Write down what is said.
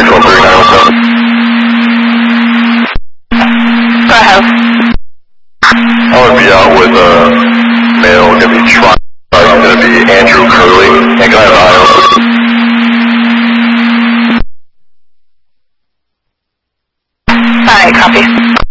613-907. Go ahead. I would be out with a male, going to be going to be Andrew Curley. And can I have Alright, copy.